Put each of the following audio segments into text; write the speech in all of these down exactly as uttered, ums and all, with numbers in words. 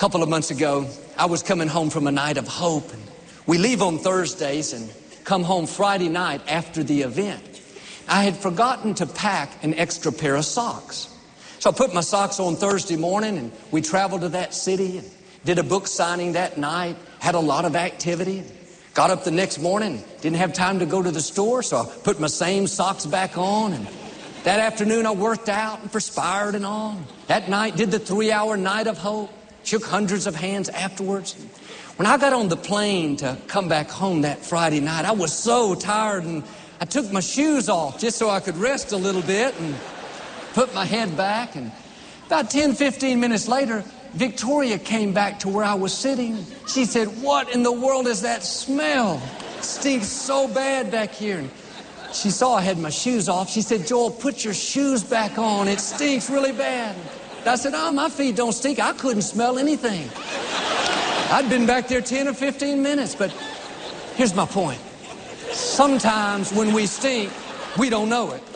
couple of months ago, I was coming home from a night of hope. And we leave on Thursdays and come home Friday night after the event. I had forgotten to pack an extra pair of socks. So I put my socks on Thursday morning and we traveled to that city and did a book signing that night, had a lot of activity. Got up the next morning, didn't have time to go to the store, so I put my same socks back on. And that afternoon I worked out and perspired and all. That night did the three-hour night of hope, shook hundreds of hands afterwards. When I got on the plane to come back home that Friday night, I was so tired and I took my shoes off just so I could rest a little bit and put my head back. And about ten, fifteen minutes later, Victoria came back to where I was sitting. She said, "What in the world is that smell? It stinks so bad back here." And she saw I had my shoes off. She said, "Joel, put your shoes back on. It stinks really bad." I said, "Oh, my feet don't stink." I couldn't smell anything. I'd been back there ten or fifteen minutes, but here's my point. Sometimes when we stink, we don't know it.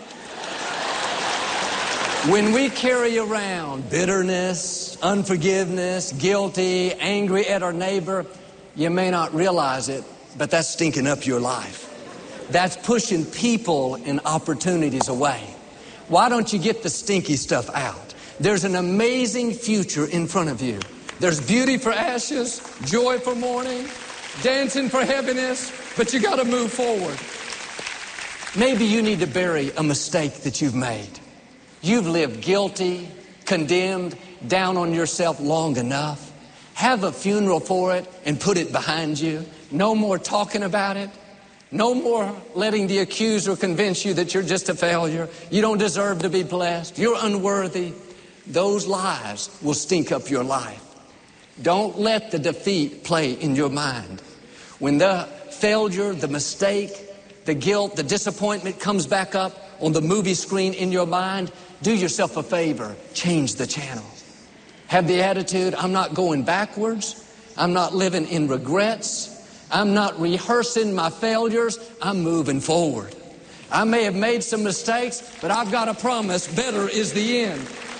When we carry around bitterness, unforgiveness, guilty, angry at our neighbor, you may not realize it, but that's stinking up your life. That's pushing people and opportunities away. Why don't you get the stinky stuff out? There's an amazing future in front of you. There's beauty for ashes, joy for mourning, dancing for heaviness, but you got to move forward. Maybe you need to bury a mistake that you've made. You've lived guilty, condemned, down on yourself long enough. Have a funeral for it and put it behind you. No more talking about it. No more letting the accuser convince you that you're just a failure. You don't deserve to be blessed. You're unworthy. Those lies will stink up your life. Don't let the defeat play in your mind. When the failure, the mistake, the guilt, the disappointment comes back up on the movie screen in your mind, do yourself a favor. Change the channel. Have the attitude, I'm not going backwards. I'm not living in regrets. I'm not rehearsing my failures. I'm moving forward. I may have made some mistakes, but I've got a promise. Better is the end.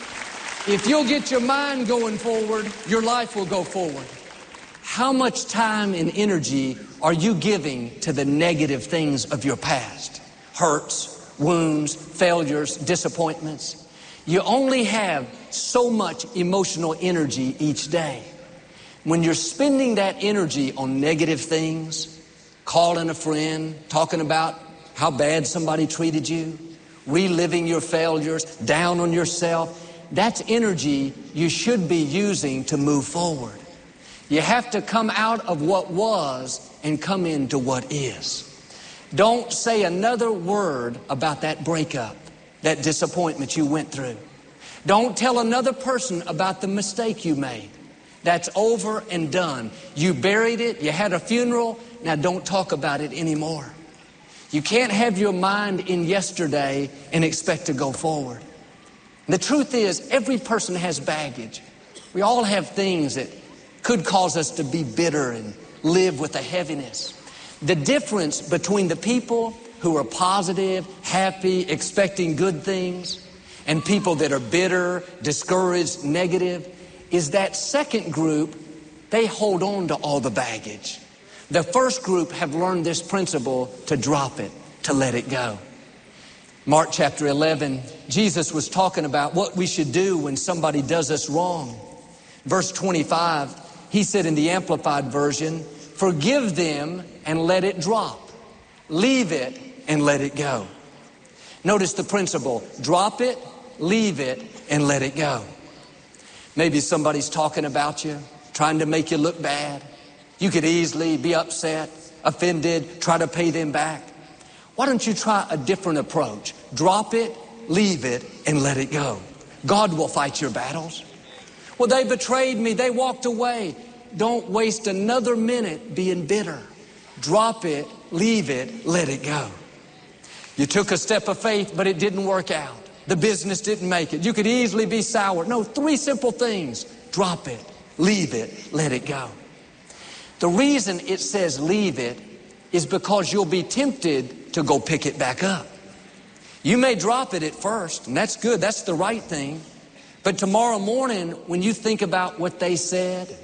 If you'll get your mind going forward, your life will go forward. How much time and energy are you giving to the negative things of your past? Hurts, wounds, failures, disappointments. You only have so much emotional energy each day. When you're spending that energy on negative things, calling a friend, talking about how bad somebody treated you, reliving your failures, down on yourself, that's energy you should be using to move forward. You have to come out of what was and come into what is. Don't say another word about that breakup, that disappointment you went through. Don't tell another person about the mistake you made. That's over and done. You buried it, you had a funeral, now don't talk about it anymore. You can't have your mind in yesterday and expect to go forward. The truth is, every person has baggage. We all have things that could cause us to be bitter and live with a heaviness. The difference between the people who are positive, happy, expecting good things, and people that are bitter, discouraged, negative, is that second group, they hold on to all the baggage. The first group have learned this principle to drop it, to let it go. Mark chapter eleven, Jesus was talking about what we should do when somebody does us wrong. Verse twenty-five, he said in the Amplified Version, forgive them and let it drop. Leave it and let it go. Notice the principle, drop it, leave it, and let it go. Maybe somebody's talking about you, trying to make you look bad. You could easily be upset, offended, try to pay them back. Why don't you try a different approach? Drop it, leave it, and let it go. God will fight your battles. Well, they betrayed me. They walked away. Don't waste another minute being bitter. Drop it, leave it, let it go. You took a step of faith, but it didn't work out. The business didn't make it. You could easily be sour. No, three simple things. Drop it, leave it, let it go. The reason it says leave it is because you'll be tempted to go pick it back up. You may drop it at first, and that's good. That's the right thing. But tomorrow morning, when you think about what they said,